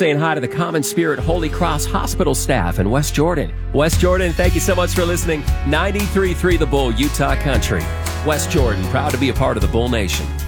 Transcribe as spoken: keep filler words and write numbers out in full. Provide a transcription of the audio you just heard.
saying hi to the Common Spirit Holy Cross Hospital staff in West Jordan. West Jordan, thank you so much for listening. ninety-three point three The Bull, Utah Country. West Jordan, proud to be a part of the Bull Nation.